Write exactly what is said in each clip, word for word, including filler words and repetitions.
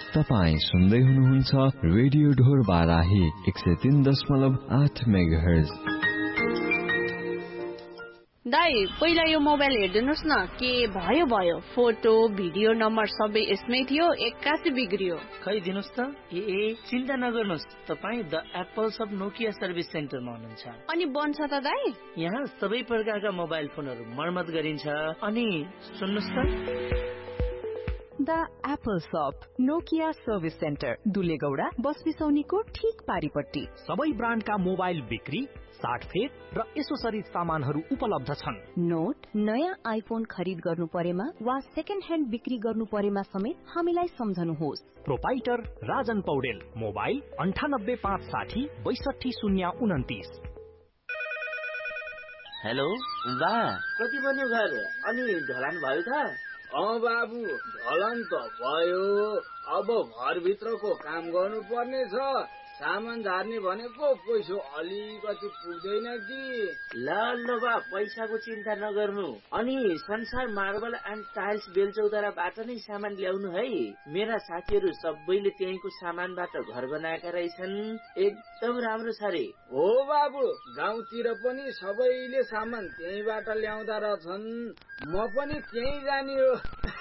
तपाईं सुन्दै हुनुहुन्छ रेडियो ढोर बाराही एक सय तीन दशमलव आठ मेगाहर्ज। दाइ पहिला यो मोबाइल हेर्दिनुस् न, के भयो भयो फोटो भिडियो नम्बर सबै यसमै थियो, एक्कासी बिग्रियो। खै दिनुस् त। ए ए चिन्ता नगर्नुस्, तपाईँ the Apple sub Nokia service सेन्टरमा हुनुहुन्छ। अनि बन्छ त दाइ? यहाँ सबै प्रकारका मोबाइल फोनहरू मर्मत गरिन्छ। अनि सुन्नुस् त, द एप्पल शप नोकिया सर्भिस सेन्टर दुलेगौडा बस बिसौनीको ठीक पारिपट्टि। सबै ब्रान्डका मोबाइल बिक्री, साटफेर र एसोसरिज सामानहरू उपलब्ध छन्। नोट नयाँ आइफोन खरिद गर्नु परेमा वा सेकेन्ड ह्यान्ड बिक्री गर्नु परेमा समेत हामीलाई सम्झनुहोस्। प्रोपाइटर राजन पौडेल, मोबाइल अन्ठानब्बे पाँच साठी बैसठी शून्य उन्तिस। हेलो बा, कति बन्यो घर? अनि ढलान भयो त? अँ बाबु, ढलान त भयो। अब घरभित्रको काम गर्नु पर्ने छ। सामान झार्ने भनेको पैसा अलिकति पुग्दैन कि। ल ल बा, पैसाको चिन्ता नगर्नु। अनि संसार मार्बल एन्ड टाइल्स बेलचौताराबाट नै सामान ल्याउनु है। मेरा साथीहरू सबैले त्यहीँको सामानबाट घर बनाएका रहेछन्। एकदम राम्रो छ रे। हो बाबु, गाउँतिर पनि सबैले सामान त्यहीँबाट ल्याउँदा रहेछन्। म पनि त्यहीँ जाने हो।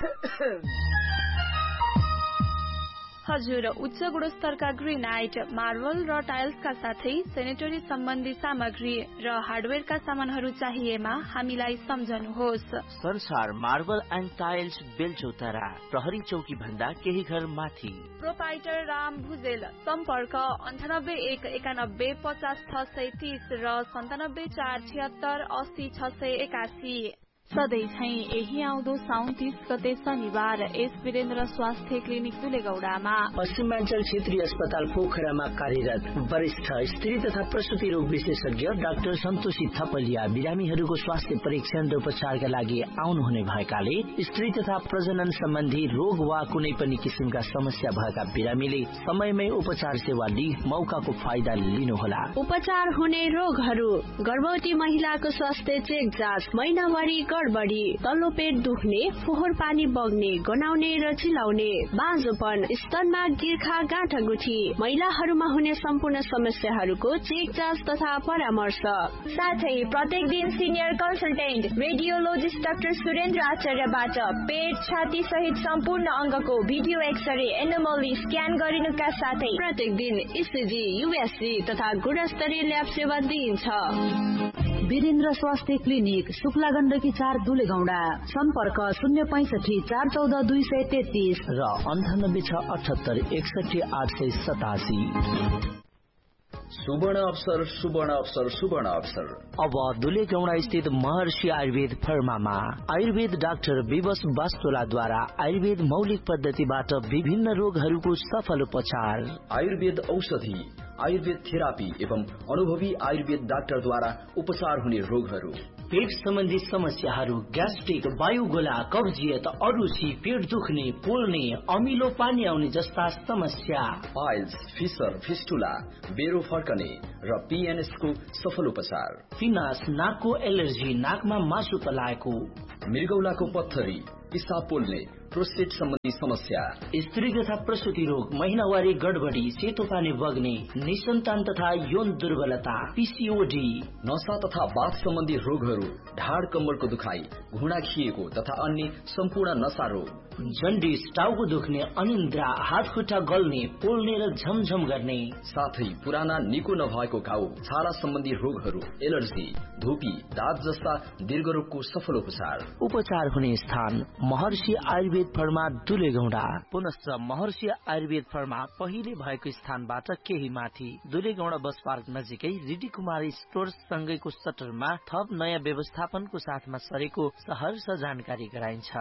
हजुर, उच्च गुणस्तरका ग्रेनाइट, मार्बल र टाइल्सका साथै सेनेटरी सम्बन्धी सामग्री र हार्डवेयरका सामानहरू चाहिएमा हामीलाई सम्झनुहोस्। संसार मार्बल एन्ड टाइल्स बेलचौतारा, प्रहरी चौकी भन्दा केही घर माथि। प्रोपाइटर राम भुजेल, सम्पर्क अन्ठानब्बे एक एकानब्बे पचास छ सय तीस र सन्तानब्बे चार छिहत्तर अस्सी छ सय एकासी। सधैँ झै यही आउँदो साउन तीस गते शनिबार एस वीरेन्द्र स्वास्थ्य क्लिनिक दुलेगौडामा पश्चिमाञ्चल क्षेत्रीय अस्पताल पोखरामा कार्यरत वरिष्ठ स्त्री तथा प्रसुति रोग विशेषज्ञ डाक्टर सन्तोषी थपलिया बिरामीहरूको स्वास्थ्य परीक्षण र उपचारका लागि आउनुहुने भएकाले स्त्री तथा प्रजनन सम्बन्धी रोग वा कुनै पनि किसिमका समस्या भएका बिरामीले समयमै उपचार सेवा लिई मौकाको फाइदा लिनुहोला। उपचार हुने रोगहरू: गर्भवती महिलाको स्वास्थ्य चेक जाँच, महिनावारी गडबडी, तल्लो पेट दुख्ने, फोहोर पानी बग्ने, गनाउने र चिलाउने, बाँझोपन, स्तनमा गिर्खा गाँठागुठी, महिलाहरूमा हुने सम्पूर्ण समस्याहरूको चेक जाँच तथा परामर्श। साथै प्रत्येक दिन senior consultant radiologist doctor Surendra आचार्यबाट पेट, छाती सहित सम्पूर्ण अङ्गको भिडियो एक्सरे, एनोमली स्क्यान गरिनुका साथै प्रत्येक दिन इसिजी, युएसजी तथा गुणस्तरीय ल्याब सेवा दिइन्छ। वीरेन्द्र स्वास्थ्य क्लिनिक, शुक्ला गण्डकी चार दुलेगौडा। सम्पर्क शून्य पैंसठी चार चौध दुई सय तेत्तीस र अन्ठानब्बे छ अठहत्तर एकसठी आठ सय सतासी। सुवर्ण अवसर, सुवर्ण अवसर, सुवर्ण अवसर। अब दुलेगौडा स्थित महर्षि आयुर्वेद फर्मामा आयुर्वेद डाक्टर विवश वास्तोलाद्वारा आयुर्वेद मौलिक पद्धतिबाट विभिन्न रोगहरूको सफल उपचार। आयुर्वेद औषधि, आयुर्वेद थेरापी एवं अनुभवी आयुर्वेद डाक्टरद्वारा उपचार हुने रोगहरू: पेट सम्बन्धी समस्याहरू, ग्यास्ट्रिक, वायुगोला, कब्जियत, अरुचि, पेट दुख्ने, पोल्ने, अमिलो पानी आउने जस्ता समस्या, पाइल्स, फिसर, फिस्टुला, बेरो फर्कने र पीएनएस को सफल उपचार। फिनास, नाकको एलर्जी, नाकमा मासु पलाएको, मृगौलाको पत्थरी, पिसाब पोल्ने, प्रोस्टेट सम्बन्धी समस्या, स्त्री तथा प्रसुति रोग, महिनावारी गडबडी, सेतो पानी बग्ने, निसन्तान तथा यौन दुर्बलता, पीसीओडी, नसा तथा बाथ सम्बन्धी रोगहरू, ढाड कम्मरको दुखाइ, घुँडा खिएको तथा अन्य सम्पूर्ण नसा रोग, जन्डिस, टाउको दुख्ने, अनिन्द्रा, हात खुट्टा गल्ने, पोल्ने र झमझम गर्ने, साथै पुराना निको नभएको घाउ, छाला सम्बन्धी रोगहरू, एलर्जी, धुपी, दाँत जस्ता दीर्घरोगको सफल उपचार। उपचार हुने स्थान महर्षि आयुर्वेद फर्मा दुलेगौडा। पुनश्च महर्षि आयुर्वेद फर्मा पहिले भएको स्थानबाट केही माथि दुलेगौडा बस पार्क नजिकै रिडी कुमार स्टोर्स सँगैको सटरमा थप नयाँ व्यवस्थापनको साथमा सरेको सहर्ष जानकारी गराइन्छ।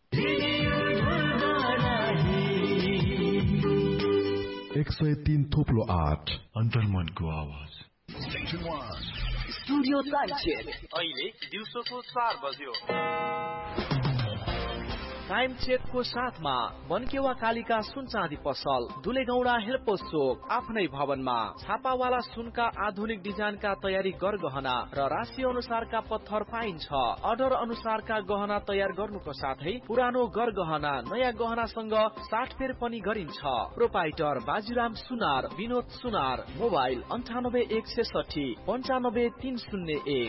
एक सय तीन थोप्लो आठ अन्तर्मनको आवाज। स्टुडियो टाइम चेक अहिले दिउँसोको चार बज्यो। टाइम चेकको साथमा मनकेवा कालिका सुन चाँदी पसल दुलेगौडा हेल्पोस चोक आफ्नै भवनमा छापावाला सुनका आधुनिक डिजाइनका तयारी गरगहना र राशि अनुसारका पत्थर पाइन्छ। अर्डर अनुसारका गहना तयार गर्नुको साथै पुरानो गरगहना नयाँ गहनासँग साटफेर पनि गरिन्छ। प्रोपाइटर बाजीराम सुनार, विनोद सुनार। मोबाइल अन्ठानब्बे एक सैसठी पन्चानब्बे तीन शून्य एक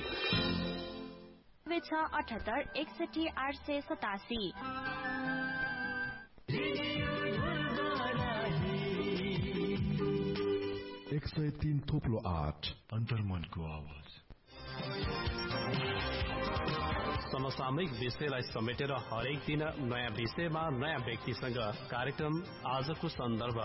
अठहत्तर एकसठी आठ सय सतासी। एक सय तीन थोप्लो आठ अन्तर्मनको आवाज। समसामयिक विषयलाई समेटेर हरेक दिन नयाँ विषयमा नयाँ व्यक्तिसँग कार्यक्रम आजको सन्दर्भ।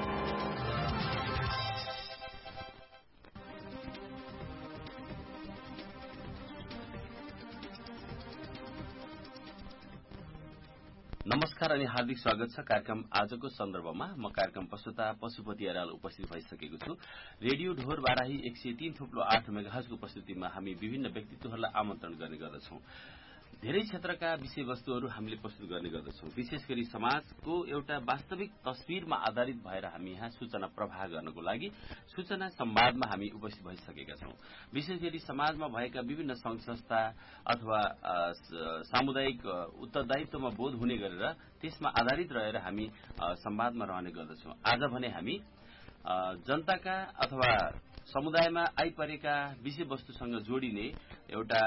नमस्कार अनि हार्दिक स्वागत छ कार्यक्रम आजको सन्दर्भमा। म कार्यक्रम प्रस्तुता पशुपति अराल उपस्थित भइसकेको छु। रेडियो ढोर बाराही एक सय तीन थुप्लो आठ मेगाहर्जको उपस्थितिमा हामी विभिन्न व्यक्तित्वहरूलाई आमन्त्रण गर्ने गर्दछौं। धेरै क्षेत्रका विषयवस्तुहरू हामीले प्रस्तुत गर्ने गर्दछौं। विशेष गरी समाजको एउटा वास्तविक तस्विरमा आधारित भएर हामी यहाँ सूचना प्रवाह गर्नको लागि सूचना संवादमा हामी उपस्थित भइसकेका छौं। विशेष गरी समाजमा भएका विभिन्न संघ संस्था अथवा सामुदायिक उत्तरदायित्वमा बोध हुने गरेर त्यसमा आधारित रहेर हामी संवादमा रहने गर्दछौं। आज भने हामी जनताका अथवा समुदायमा आइपरेका विषयवस्तुसँग जोडिने एउटा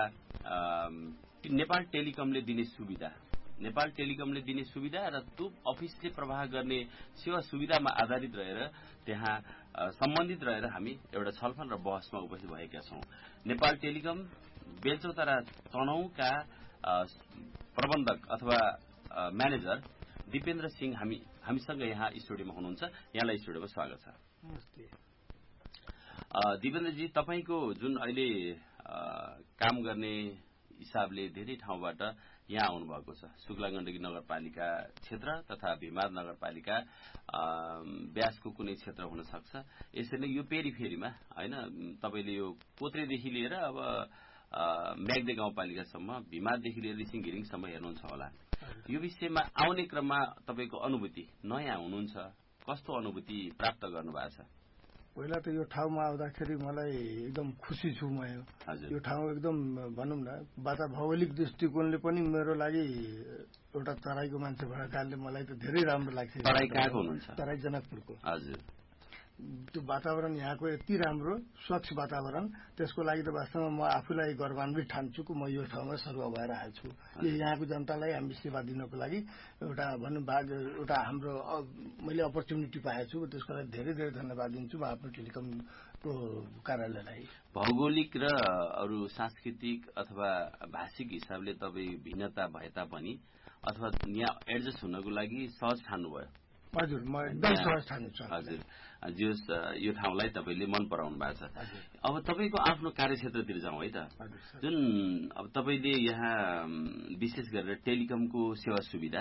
नेपाल टेलिकमले दिने सुविधा नेपाल टेलिकमले दिने सुविधा र त्यो अफिसले प्रवाह गर्ने सेवा सुविधामा आधारित रहेर त्यहाँ सम्बन्धित रहेर हामी एउटा छलफल र बहसमा उपस्थित भएका छौं। नेपाल टेलिकम बेलचौतारा तनहुँका प्रबन्धक अथवा म्यानेजर दिपेन्द्र सिंह हामी हामीसँग यहाँ स्टुडियोमा हुनुहुन्छ। यहाँलाई स्टुडियोमा स्वागत छ। नमस्ते दिपेन्द्रजी, तपाईको जुन अहिले काम गर्ने हिसाबले धेरै ठाउँबाट यहाँ आउनु भएको छ। शुक्ला गण्डकी नगरपालिका क्षेत्र तथा भिमाद नगरपालिका व्यासको कुनै क्षेत्र हुन सक्छ। यसरी नै यो पेरिफेरीमा हैन तपाईले यो कोत्रेदेखि लिएर अब म्याग्दे गाउँपालिकासम्म भिमाददेखि लिएर रिसिङ घिरिङसम्म हेर्नुहुन्छ होला। यो विषयमा आउने क्रममा तपाईको अनुभूति, नयाँ हुनुहुन्छ, कस्तो अनुभूति प्राप्त गर्नु भएको छ? पहिला त यो ठाउँमा आउँदाखेरि मलाई एकदम खुसी छु म। यो ठाउँ एकदम भनौँ न वाता भौगोलिक दृष्टिकोणले पनि मेरो लागि एउटा तराईको मान्छे भएर कारणले मलाई त धेरै राम्रो लाग्छ। तराई कहाँको हुनुहुन्छ? तराई जनकपुरको। हजुर। त्यो वातावरण यहाँको यति राम्रो स्वच्छ वातावरण, त्यसको लागि त वास्तवमा म आफूलाई गौरवान्वित ठान्छु कि म यो ठाउँमा सर्व भएर आएको छु। यहाँको जनतालाई हामी सेवा दिनको लागि एउटा भनौँ भाग एउटा हाम्रो मैले अपर्च्युनिटी पाएको छु। त्यसको लागि धेरै धेरै धन्यवाद दिन्छु म आफ्नो टेलिकमको कार्यालयलाई। भौगोलिक र अरू सांस्कृतिक अथवा भाषिक हिसाबले तपाईँ भिन्नता भए तापनि अथवा यहाँ एडजस्ट हुनको लागि सहज ठान्नुभयो? हजुर, म एकदम सहज ठान्छु। हजुर, जस यो ठाउँलाई तपाईले मन पराउनु भएको छ। अब तपाईको आफ्नो कार्यक्षेत्रतिर जाउँ है त। जुन अब तपाईले यहाँ विशेष गरेर टेलिकमको सेवा सुविधा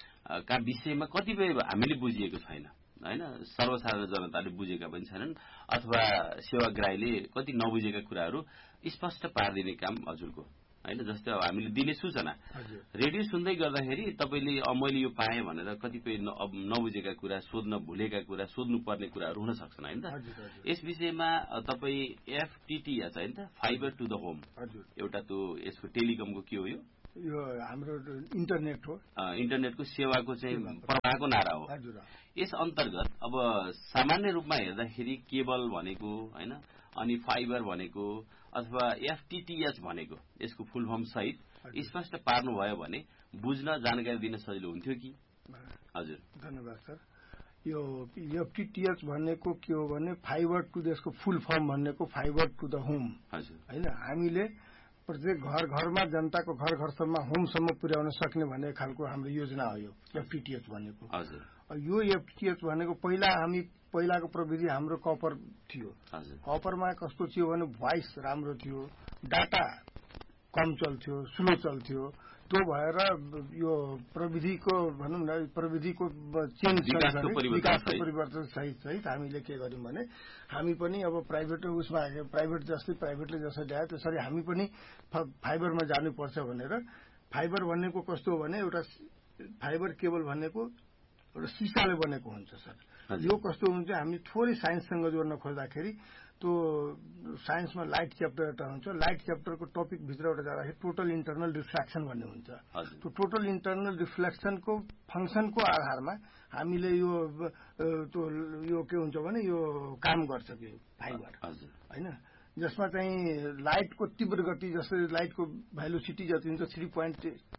का विषयमा कतिपय हामीले बुझिएको छैन हैन, सर्वसाधारण जनताले बुझेका पनि छैनन् अथवा सेवाग्राहीले कति नबुझेका कुराहरू स्पष्ट पारिदिने काम हजुरको हैन। जस्तै अब हामीले दिने सूचना रेडियो सुन्दै गर्दाखेरि तपाईले मैले यो पाएँ भनेर कतिपय नबुझेका कुरा, सोध्न भुलेका कुरा, सोध्नु पर्ने कुराहरू हुन सक्छन् हैन त। यस विषयमा तपाई एफटीटीएच हैन त, फाइबर टु द होम, एउटा त्यो यसको टेलिकमको के हो? यो यो हाम्रो इन्टरनेट हो। इन्टरनेटको सेवाको चाहिँ प्रवाहको नारा हो। यस अन्तर्गत अब सामान्य रूपमा हेर्दाखेरि केबल भनेको हैन, अनि फाइबर भनेको अथवा एफटीटीएच भनेको यसको फुल फर्म सहित स्पष्ट पार्नुभयो भने बुझ्न जानकारी दिन सजिलो हुन्थ्यो कि? हजुर, धन्यवाद सर। यो एफटीटीएच भनेको के हो भने फाइबर टु देशको फुल फर्म भनेको फाइबर टु द होम हैन। हामीले प्रत्येक घर घरमा जनताको घर घरसम्म होमसम्म पुर्याउन सक्ने भन्ने खालको हाम्रो योजना हो यो एफटीटीएच भनेको। हजुर, यो एफटीटीएच भनेको पहिला हामी पहिलाको प्रविधि हाम्रो कपर थियो। कपरमा कस्तो थियो भने भोइस राम्रो थियो, डाटा कम चल्थ्यो, स्लो चल्थ्यो। त्यो भएर यो प्रविधिको भनौँ न प्रविधिको चेन्ज विकासको परिवर्तन सहित सहित हामीले के गर्यौँ भने हामी पनि अब प्राइभेट उसमा प्राइभेट जस्तै प्राइभेटले जसरी ल्यायो त्यसरी हामी पनि फाइबरमा जानुपर्छ भनेर। फाइबर भनेको कस्तो हो भने एउटा फाइबर केबल भनेको एउटा सिसाले बनेको हुन्छ सर। यो कस्तो हुन्छ, हामी थोरै साइन्ससँग जोड्न खोज्दाखेरि त्यो साइन्समा लाइट च्याप्टर एउटा हुन्छ, लाइट च्याप्टरको टपिक भित्रबाट जाँदाखेरि टोटल इन्टरनल रिफ्लेक्सन भन्ने हुन्छ। त्यो टोटल इन्टरनल रिफ्लेक्सनको फङ्सनको आधारमा हामीले यो त्यो यो के हुन्छ भने यो काम गर्छ कि फाइबर होइन, जसमा चाहिँ लाइटको तीव्र गति जसरी लाइटको भ्यालुसिटी जति हुन्छ three point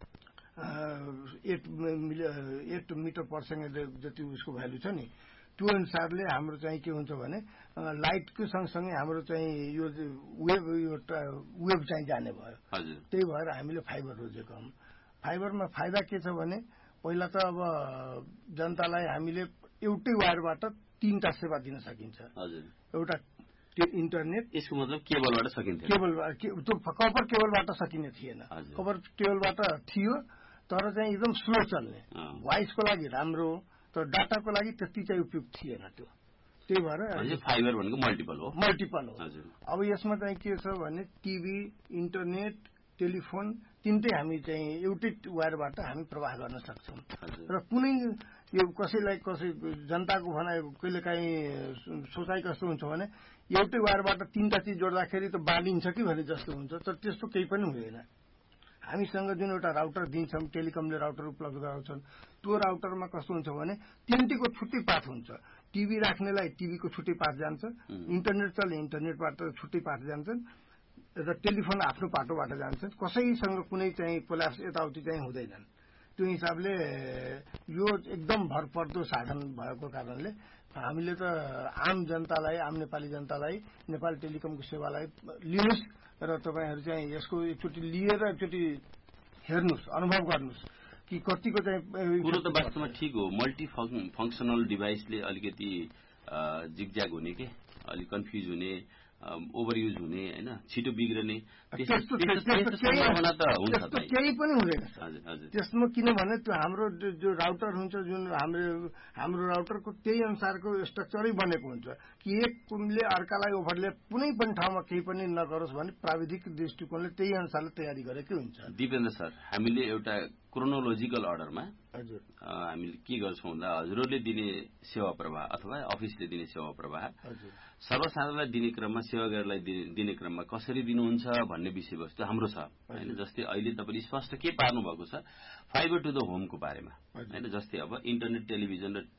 at at metre per second जति उसको भ्यालु छ नि, त्यो अनुसारले हाम्रो चाहिँ के हुन्छ भने लाइटको सँगसँगै हाम्रो चाहिँ यो वेब यो वेब चाहिँ जाने भयो। त्यही भएर हामीले फाइबर रोजेको हौँ। फाइबरमा फाइदा के छ भने पहिला त अब जनतालाई हामीले एउटै वायरबाट तीनटा सेवा दिन सकिन्छ। एउटा इन्टरनेट, यसको मतलब केबलबाट सकिन्थ्यो, केबल त्यो कपर केबलबाट सकिने थिएन, कपर केबलबाट थियो तर चाहिँ एकदम स्लो चल्ने, भोइसको लागि राम्रो तर डाटाको लागि त्यति चाहिँ उपयुक्त थिएन त्यो। त्यही भएर फाइबर भनेको मल्टिपल हो मल्टिपल हो अब यसमा चाहिँ के छ भने टिभी, इन्टरनेट, टेलिफोन तिनटै हामी चाहिँ एउटै वायरबाट हामी प्रवाह गर्न सक्छौँ। र कुनै यो कसैलाई कसै जनताको भनाइ कहिलेकाहीँ सोचाइ कस्तो हुन्छ भने एउटै वायरबाट तीनटा चिज जोड्दाखेरि त बाँडिन्छ कि भने जस्तो हुन्छ, तर त्यस्तो केही पनि हुँदैन। हामीसँग जुन एउटा राउटर दिन्छौँ, टेलिकमले राउटर उपलब्ध गराउँछन्, त्यो राउटरमा कस्तो हुन्छ भने तिनटीको छुट्टै पाथ हुन्छ। टिभी राख्नेलाई टिभीको छुट्टै पाथ जान्छ, इन्टरनेट चल्ने इन्टरनेटबाट छुट्टै पाथ जान्छन्, र टेलिफोन आफ्नो पाटोबाट जान्छन्। कसैसँग कुनै चाहिँ कोल्याप्स यताउति चाहिँ हुँदैनन्। त्यो हिसाबले यो एकदम भरपर्दो साधन भएको कारणले हामीले त आम जनतालाई, आम नेपाली जनतालाई नेपाल टेलिकमको सेवालाई लिनुहोस् र तपाईँहरू चाहिँ यसको एकचोटि लिएर एकचोटि हेर्नुहोस्, अनुभव गर्नुहोस् कि कतिको चाहिँ कुरो त वास्तवमा ठिक हो। मल्टी फङ्सनल डिभाइसले अलिकति जिगज्याग हुने के, अलिक कन्फ्युज हुने, ओभर युज हुने होइन, छिटो बिग्रने सम्भावना त हुन्छ। केही पनि हुँदैन त्यसमा, किनभने त्यो हाम्रो जो राउटर हुन्छ, जुन हाम्रो हाम्रो राउटरको त्यही अनुसारको स्ट्रक्चरै बनेको हुन्छ कि एकले अर्कालाई ओभरल्याप कुनै पनि ठाउँमा केही पनि नगरोस् भने प्राविधिक दृष्टिकोणले त्यही अनुसारले तयारी गरेकै हुन्छ। दिपेन्द्र सर, हामीले एउटा क्रोनोलोजिकल अर्डरमा हजुर हामीले के गर्छौँ भन्दा हजुरहरूले दिने सेवा प्रवाह अथवा अफिसले दिने सेवा प्रवाह सर्वसाधारणलाई दिने क्रममा, सेवाग्राहीलाई दिने क्रममा कसरी दिनुहुन्छ भन्ने विषयवस्तु हाम्रो छ होइन। जस्तै अहिले तपाईँले स्पष्ट के पार्नु भएको छ फाइबर टु द होमको बारेमा होइन। जस्तै अब इन्टरनेट, टेलिभिजन र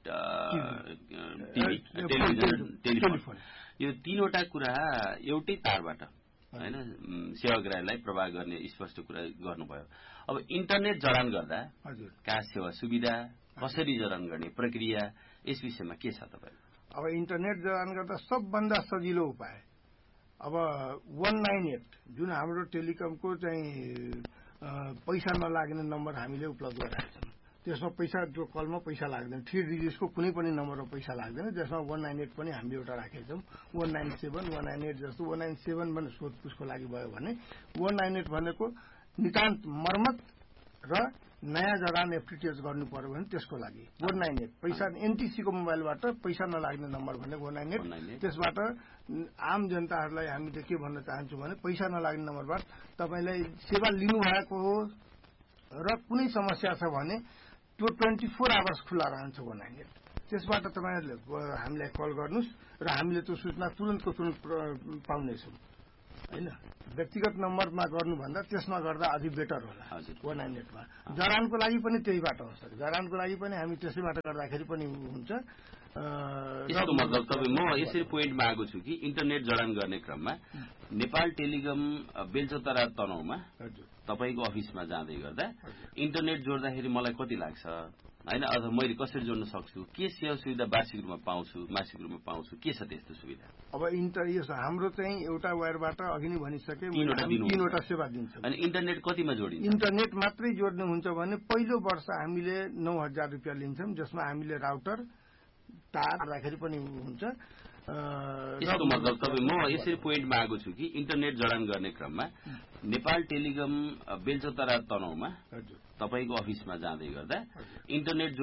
टिभी, टेलिभिजन, टेलिफोन, यो तीनवटा कुरा एउटै तारबाट होइन सेवाग्राहीलाई प्रवाह गर्ने स्पष्ट कुरा गर्नुभयो। अब इन्टरनेट जडान गर्दा का सेवा सुविधा कसरी जडान गर्ने प्रक्रिया, यस विषयमा के छ तपाईँ? अब इन्टरनेट जडान गर्दा सबभन्दा सजिलो उपाय अब वान नाइन एट जुन हाम्रो टेलिकमको चाहिँ पैसा नलाग्ने नम्बर हामीले उपलब्ध गराएका छौँ। त्यसमा पैसा, जो कलमा पैसा लाग्दैन, थ्री डिजिटको कुनै पनि नम्बरमा पैसा लाग्दैन, जसमा वान नाइन एट पनि हामीले एउटा राखेका छौँ। One nine seven one nine at जस्तो वान नाइन सेभेन भने सोधपुछको लागि भयो भने वान नाइन एट भनेको नितान्त मर्मत र नयाँ जडान एफटिटिएच गर्नु पर्यो भने त्यसको लागि वान नाइन एट। पैसा एनटिसीको मोबाइलबाट पैसा नलाग्ने नम्बर भनेको वान नाइन एट। त्यसबाट आम जनताहरूलाई हामीले के भन्न चाहन्छौँ भने पैसा नलाग्ने नम्बरबाट तपाईँलाई सेवा लिनुभएको हो र कुनै समस्या छ भने त्यो ट्वेन्टी फोर आवर्स खुला रहन्छ वान नाइन एट। त्यसबाट तपाईँहरूले हामीलाई कल गर्नुहोस् र हामीले त्यो सूचना तुरन्तको तुरन्त पाउनेछौँ होइन। व्यक्तिगत नम्बरमा गर्नुभन्दा त्यसमा गर्दा अझै बेटर होला वान नाइन एटमा। जडानको लागि पनि त्यही बाटो हो सर, जडानको लागि पनि हामी त्यसैबाट गर्दाखेरि पनि हुन्छ। यसको मतलब तपाईँ, म यसरी पोइन्टमा आएको छु कि इन्टरनेट जडान गर्ने क्रममा नेपाल टेलिकम बेलचौतारा तनहुमा तपाईँको अफिसमा जाँदै गर्दा इन्टरनेट जोड्दाखेरि मलाई कति लाग्छ होइन, अथवा मैले कसरी जोड्न सक्छु, के सेवा सुविधा वार्षिक रूपमा पाउँछु, मासिक रूपमा पाउँछु, के छ त्यस्तो सुविधा? अब इन्टर यो हाम्रो चाहिँ एउटा वायरबाट अघि नै भनिसके तीनवटा सेवा दिन्छ। अनि इन्टरनेट कतिमा जोडिन्छ? इन्टरनेट मात्रै जोड्नु हुन्छ भने पहिलो वर्ष हामीले नौ हजार रुपियाँ लिन्छौँ, जसमा हामीले राउटर तार राखेर पनि हुन्छ। यसको मतलब तपाईँ, म यसरी पोइन्टमा आएको छु कि इन्टरनेट जडान गर्ने क्रममा नेपाल टेलिकम बेलचौतारा तनहुमा तपाईँको अफिसमा जाँदै गर्दा इन्टरनेट